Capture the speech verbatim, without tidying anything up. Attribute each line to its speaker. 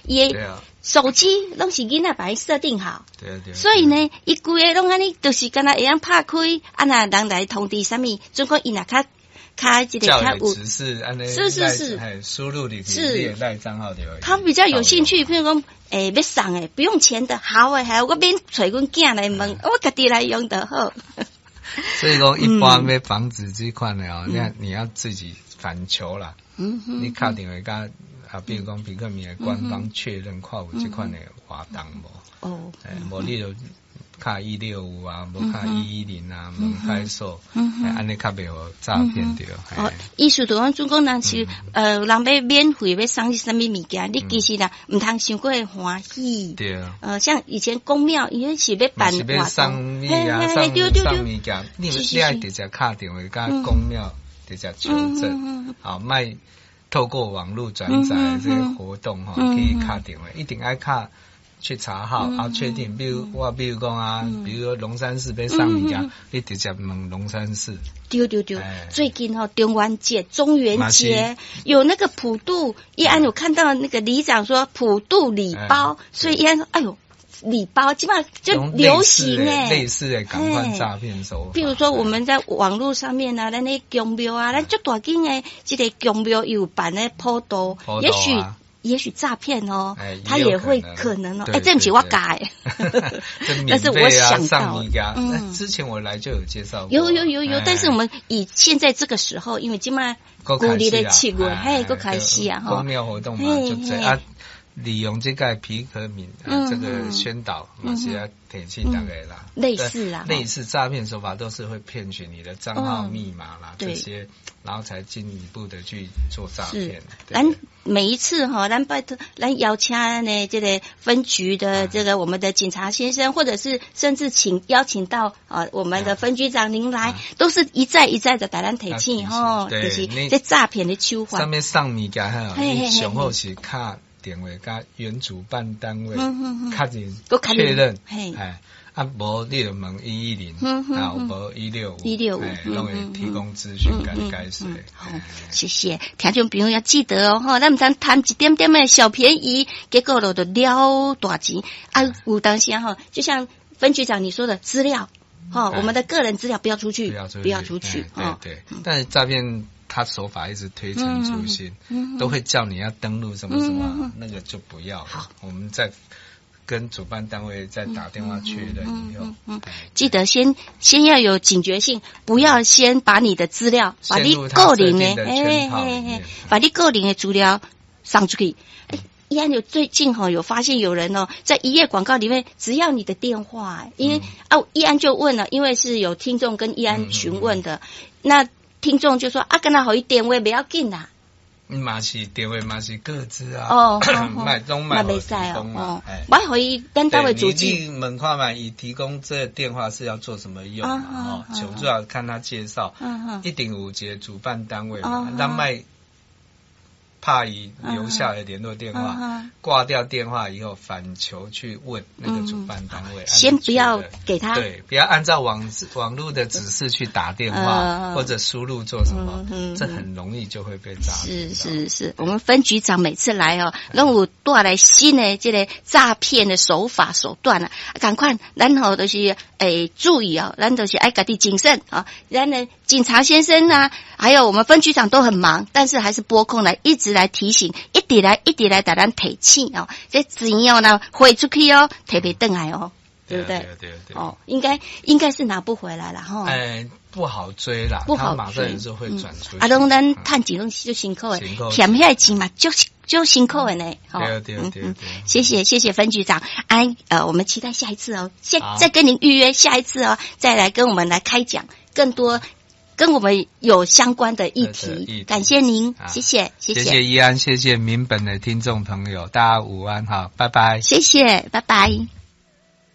Speaker 1: 也手机拢是囡仔把伊设定好，
Speaker 2: 对啊对啊，
Speaker 1: 所以呢，伊规个拢安尼，就是敢若会晓拍开，啊那人来通知啥物，总共伊若较较一个较有
Speaker 2: 指示，安尼
Speaker 1: 是是是，
Speaker 2: 输入里是赖账号就有。
Speaker 1: 他比较有兴趣，譬如讲，诶、欸，要送诶，不用钱的，好诶，好，我免找阮囝来问，嗯、我家己来用就好。
Speaker 2: 所以讲，一般要防止这款的哦，那、嗯、你要自己反求啦。嗯嗯，你打电话甲啊，比如讲皮克米的官方确认看有这款的活动无？哦，诶，无你就卡一六五啊，无卡一一零啊，门牌数，安尼较袂互诈骗着。
Speaker 1: 哦，意思就讲，总讲人是呃，人要免费要送你什么物件，你其实啦，唔通伤过欢喜。对。呃，像以前公庙，伊迄是要办活动，
Speaker 2: 送你啊，送送物件，你你爱直接打电话甲公庙直接求证，好卖。透过网络转载这些活动哈，可以打电话，一定爱卡去查号，啊，确定。比如我，比如讲啊，比如说龙山寺要送物件，你直接问龙山寺。
Speaker 1: 对对对，最近哈中元节、中元节有那个普渡，一安有看到那个里长说普渡礼包，所以一安说，哎呦。礼包基本上就流行诶，
Speaker 2: 类似的赶快诈骗手法。
Speaker 1: 比如说我们在网络上面啊，咱那公庙啊，咱就大间诶，这个公庙有办的普渡，也许也许诈骗哦，他也会可能哦。哎，对不起，我改，但是我想到，
Speaker 2: 嗯，之前我来就有介绍过，
Speaker 1: 有有有有，但是我们以现在这个时候，因为今麦
Speaker 2: 鼓
Speaker 1: 励的七月，嘿，够开始啊，
Speaker 2: 哈，公庙活动嘛，就这啊。利用这个皮克敏啊，这个宣导，嘛是要提醒大概啦，
Speaker 1: 类似啦，
Speaker 2: 类似诈骗手法都是会骗取你的账号密码啦，这些，然后才进一步的去做诈骗。
Speaker 1: 咱每一次哈，咱拜托，咱邀请呢这个分局的这个我们的警察先生，或者是甚至请邀请到啊我们的分局长您来，都是一再一再的打咱提醒哈，就是这诈骗的手法。
Speaker 2: 上面上物件哈，你上好是卡。电话甲原主办单位确认确认，哎，啊无你就问一一零，啊无一六五，一六五，拢会提供资讯甲你解释。
Speaker 1: 好，谢谢听众朋友要记得哦，哈，咱唔通贪一点点的小便宜，结果落就了大钱。啊，有当时哈，就像分局长你说的资料，哈，我们的个人资料不要出去，不要出去，
Speaker 2: 对对。但是诈骗。他手法一直推陈出新，嗯嗯、都会叫你要登录什么什么，嗯、那个就不要了。好，我们再跟主办单位再打电话确认以后，嗯嗯嗯、
Speaker 1: 记得先先要有警觉性，不要先把你的资料，把你个人的，哎哎哎，把你个人的资料上出去。哎，依安有最近哈、哦、有发现有人哦，在一页广告里面，只要你的电话，因为、嗯、啊，依安就问了，因为是有听众跟依安询问的，嗯嗯嗯、那。听众就说啊，跟他好一点，我也不要紧啦。
Speaker 2: 嘛是电话嘛是各自啊。
Speaker 1: 哦，
Speaker 2: 卖东卖
Speaker 1: 没使哦。我可以跟单位主
Speaker 2: 机。你问看嘛，以提供这个电话是要做什么用嘛？哦，求助要看他介绍，一定有节主办单位嘛，那卖。怕以留下的联络电话，挂掉电话以后反求去问那个主办单位，
Speaker 1: 先不要给他，
Speaker 2: 对，不要按照网网络的指示去打电话或者输入做什么，这很容易就会被诈骗。
Speaker 1: 是是是，我们分局长每次来哦，让我带来新的这个诈骗的手法手段啊，赶快，然后都是诶注意哦，咱都是爱家己谨慎啊，咱呢警察先生啊，还有我们分局长都很忙，但是还是拨空来一直。来提醒，一直来一直来打咱提醒哦，这钱要呢汇出去哦，特别回来哦，对不对？对对对。哦，应该应该是拿不回来了哈。
Speaker 2: 哎，不好追啦，不好追，马上有时候会转出去。
Speaker 1: 啊，拢咱趁钱拢就辛苦诶，欠遐钱嘛，就就辛苦诶呢。
Speaker 2: 对对对对。
Speaker 1: 谢谢谢谢分局长，哎呃，我们期待下一次哦，下再跟您预约下一次哦，再来跟我们来开讲更多。跟我们有相关的议题，议题感谢您，谢谢，谢谢，
Speaker 2: 谢谢依安，谢谢民本的听众朋友，大家午安，好，拜拜，
Speaker 1: 谢谢，拜拜。